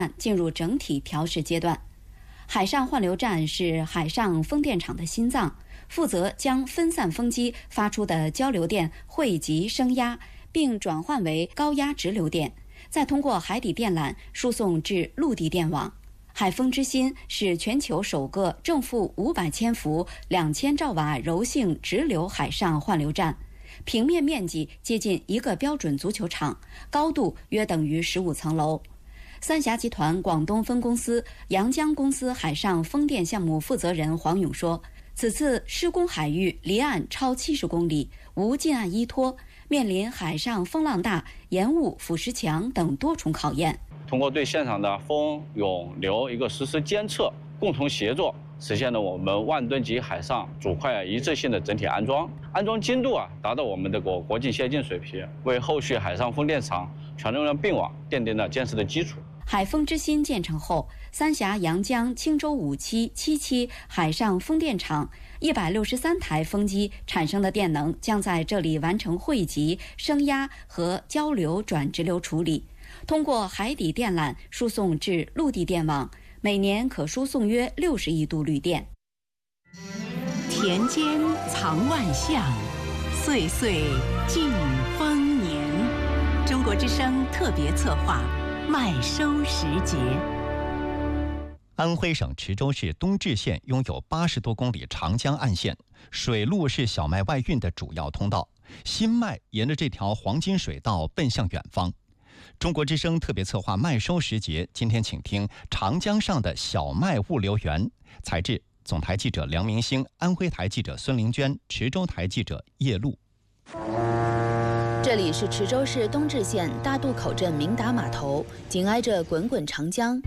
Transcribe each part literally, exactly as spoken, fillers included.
进入整体调试阶段。海上换流站是海上风电场的心脏，负责将分散风机发出的交流电汇集升压，并转换为高压直流电，再通过海底电缆输送至陆地电网。海风之心是全球首个正负五百千伏、两千兆瓦柔性直流海上换流站，平面面积接近一个标准足球场，高度约等于十五层楼。三峡集团广东分公司阳江公司海上风电项目负责人黄勇说，此次施工海域离岸超七十公里，无近岸依托，面临海上风浪大、延误、腐蚀强等多重考验。 通过对现场的风、涌、流一个实时监测，共同协作，实现了我们万吨级海上主块一致性的整体安装，安装精度啊达到我们的国国际先进水平，为后续海上风电场全容量并网奠定了坚实的基础。 海风之心建成后，三峡阳江青州五期、七期海上风电场一百六十三台风机产生的电能将在这里完成汇集、升压和交流转直流处理，通过海底电缆输送至陆地电网，每年可输送约六十亿度绿电。 田间藏万象，岁岁尽丰年。中国之声特别策划麦收时节。 安徽省池州市东至县拥有八十多公里长江岸线，水路是小麦外运的主要通道，新麦沿着这条黄金水道奔向远方。中国之声特别策划麦收时节，今天请听长江上的小麦物流园。采制总台记者梁明星，安徽台记者孙玲娟，池州台记者叶璐。 这里是池州市东至县大渡口镇明达码头，紧挨着滚滚长江。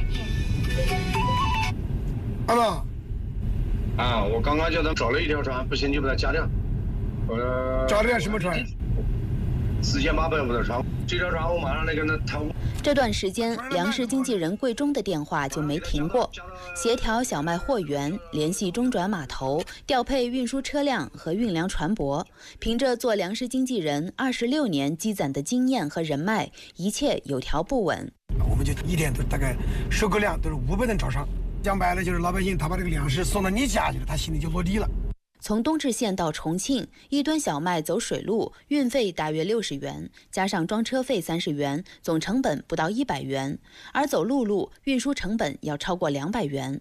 阿乐，啊，我刚刚叫他找了一条船，不行就把它加掉。呃，加掉什么船？四千八百五的船，这条船我马上来跟他谈。 这段时间，粮食经纪人贵中的电话就没停过，协调小麦货源，联系中转码头，调配运输车辆和运粮船舶。凭着做粮食经纪人二十六年积攒的经验和人脉，一切有条不紊。 我们就一天都大概收购量都是五百吨朝上，讲白了就是老百姓他把这个粮食送到你家去了，他心里就落地了。 从东至县到重庆，一吨小麦走水路，运费大约六十元，加上装车费三十元，总成本不到一百元；而走陆路，运输成本要超过两百元。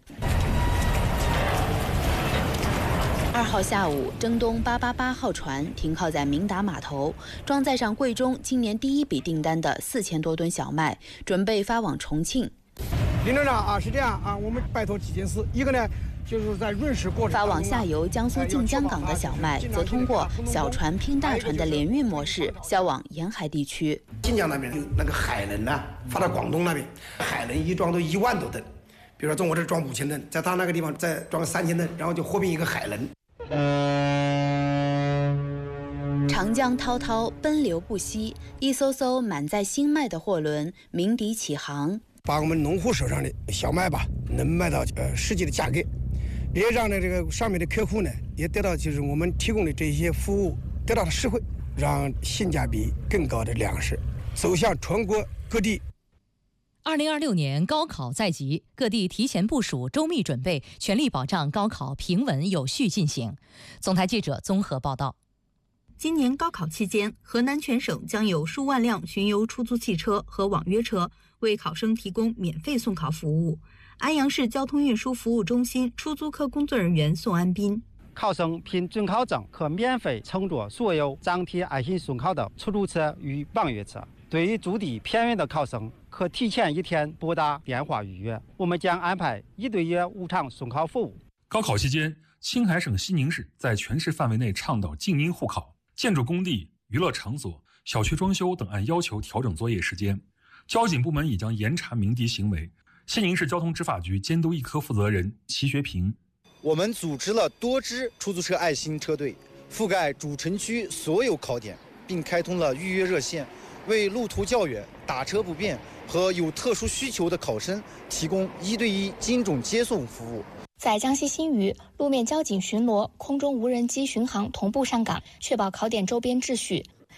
二号下午，征东八八八号船停靠在明达码头，装载上贵中今年第一笔订单的四千多吨小麦，准备发往重庆。 林站长啊，是这样啊，我们拜托几件事，一个呢。就是在运输过程发往下游江苏晋江港的小麦，则通过小船拼大船的联运模式销往沿海地区。 晋江那边那个海轮呢、啊，发到广东那边，海轮一装都一万多吨，比如说从我这装五千吨，在他那个地方再装三千吨，然后就合并一个海轮。 长江滔滔，奔流不息，一艘艘满载新麦的货轮鸣笛起航， 把我们农户手上的小麦吧，能卖到呃实际的价格。也让呢这个上面的客户呢也得到就是我们提供的这些服务得到了实惠，让性价比更高的粮食走向全国各地。 二零二六年高考在即，各地提前部署、周密准备，全力保障高考平稳有序进行。总台记者综合报道。 今年高考期间，河南全省将有数万辆巡游出租汽车和网约车为考生提供免费送考服务。安阳市交通运输服务中心出租科工作人员宋安斌： 考生凭准考证可免费乘坐所有张贴爱心送考的出租车与网约车。对于住地偏远的考生，可提前一天拨打电话预约，我们将安排一对一无偿送考服务。 高考期间，青海省西宁市在全市范围内倡导静音护考，建筑工地、娱乐场所、小区装修等按要求调整作业时间。交警部门已将严查鸣笛行为。西宁市交通执法局监督一科负责人齐学平： 我们组织了多支出租车爱心车队，覆盖主城区所有考点，并开通了预约热线，为路途较远、打车不便和有特殊需求的考生提供一对一精准接送服务。 在江西新余，路面交警巡逻、空中无人机巡航同步上岗，确保考点周边秩序。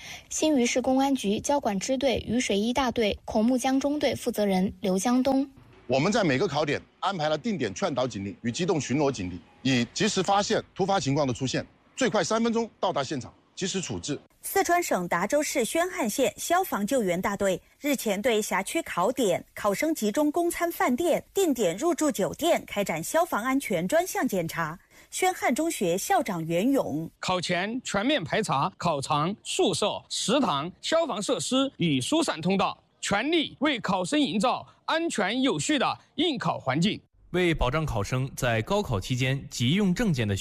新余市公安局交管支队渝水一大队孔目江中队负责人刘江东。 我们在每个考点安排了定点劝导警力与机动巡逻警力，以及时发现突发情况的出现，最快三分钟到达现场，及时处置。 四川省达州市宣汉县消防救援大队日前对辖区考点、考生集中供餐饭店、定点入住酒店开展消防安全专项检查。宣汉中学校长袁勇： 考前全面排查考场、宿舍、食堂、消防设施与疏散通道，全力为考生营造安全有序的应考环境。 为保障考生在高考期间急用证件的